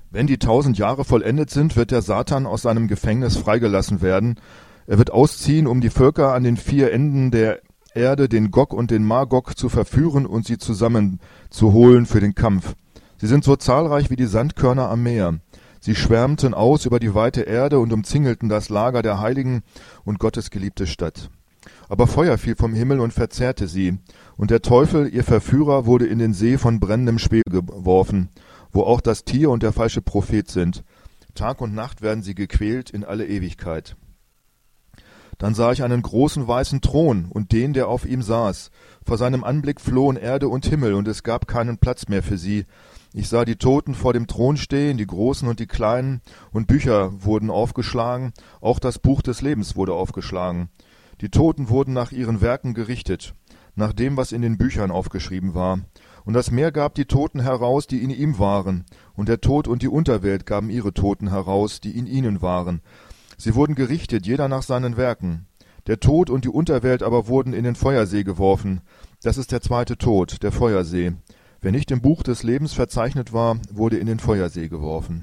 Wenn die 1000 Jahre vollendet sind, wird der Satan aus seinem Gefängnis freigelassen werden. Er wird ausziehen, um die Völker an den 4 Enden der Erde, den Gog und den Magog, zu verführen und sie zusammenzuholen für den Kampf. Sie sind so zahlreich wie die Sandkörner am Meer. Sie schwärmten aus über die weite Erde und umzingelten das Lager der Heiligen und Gottes geliebte Stadt. Aber Feuer fiel vom Himmel und verzehrte sie, und der Teufel, ihr Verführer, wurde in den See von brennendem Schwefel geworfen, wo auch das Tier und der falsche Prophet sind. Tag und Nacht werden sie gequält in alle Ewigkeit. Dann sah ich einen großen weißen Thron und den, der auf ihm saß. Vor seinem Anblick flohen Erde und Himmel, und es gab keinen Platz mehr für sie. Ich sah die Toten vor dem Thron stehen, die Großen und die Kleinen, und Bücher wurden aufgeschlagen, auch das Buch des Lebens wurde aufgeschlagen. Die Toten wurden nach ihren Werken gerichtet, nach dem, was in den Büchern aufgeschrieben war. Und das Meer gab die Toten heraus, die in ihm waren, und der Tod und die Unterwelt gaben ihre Toten heraus, die in ihnen waren. Sie wurden gerichtet, jeder nach seinen Werken. Der Tod und die Unterwelt aber wurden in den Feuersee geworfen. Das ist der zweite Tod, der Feuersee. Wer nicht im Buch des Lebens verzeichnet war, wurde in den Feuersee geworfen.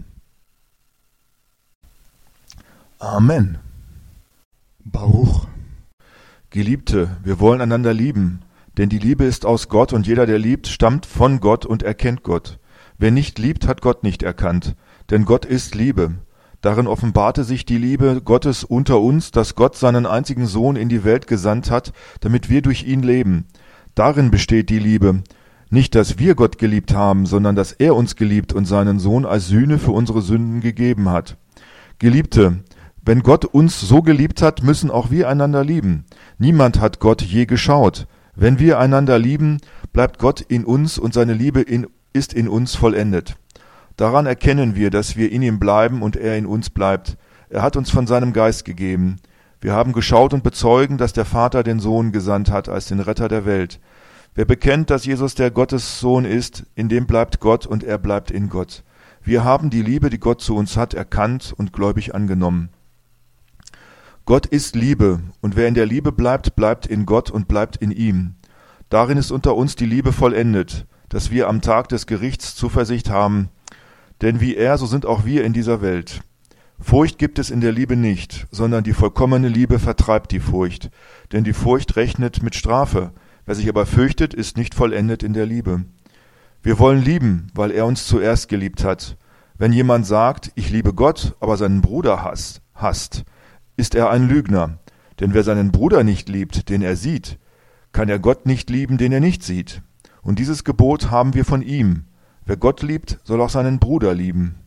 Amen. Baruch. Geliebte, wir wollen einander lieben, denn die Liebe ist aus Gott, und jeder, der liebt, stammt von Gott und erkennt Gott. Wer nicht liebt, hat Gott nicht erkannt, denn Gott ist Liebe. Darin offenbarte sich die Liebe Gottes unter uns, dass Gott seinen einzigen Sohn in die Welt gesandt hat, damit wir durch ihn leben. Darin besteht die Liebe. Nicht, dass wir Gott geliebt haben, sondern dass er uns geliebt und seinen Sohn als Sühne für unsere Sünden gegeben hat. Geliebte, wenn Gott uns so geliebt hat, müssen auch wir einander lieben. Niemand hat Gott je geschaut. Wenn wir einander lieben, bleibt Gott in uns und seine Liebe ist in uns vollendet. Daran erkennen wir, dass wir in ihm bleiben und er in uns bleibt. Er hat uns von seinem Geist gegeben. Wir haben geschaut und bezeugen, dass der Vater den Sohn gesandt hat als den Retter der Welt. Wer bekennt, dass Jesus der Gottessohn ist, in dem bleibt Gott und er bleibt in Gott. Wir haben die Liebe, die Gott zu uns hat, erkannt und gläubig angenommen. Gott ist Liebe, und wer in der Liebe bleibt, bleibt in Gott und bleibt in ihm. Darin ist unter uns die Liebe vollendet, dass wir am Tag des Gerichts Zuversicht haben. Denn wie er, so sind auch wir in dieser Welt. Furcht gibt es in der Liebe nicht, sondern die vollkommene Liebe vertreibt die Furcht. Denn die Furcht rechnet mit Strafe. Wer sich aber fürchtet, ist nicht vollendet in der Liebe. Wir wollen lieben, weil er uns zuerst geliebt hat. Wenn jemand sagt, ich liebe Gott, aber seinen Bruder hasst, ist er ein Lügner. Denn wer seinen Bruder nicht liebt, den er sieht, kann er Gott nicht lieben, den er nicht sieht. Und dieses Gebot haben wir von ihm. Wer Gott liebt, soll auch seinen Bruder lieben.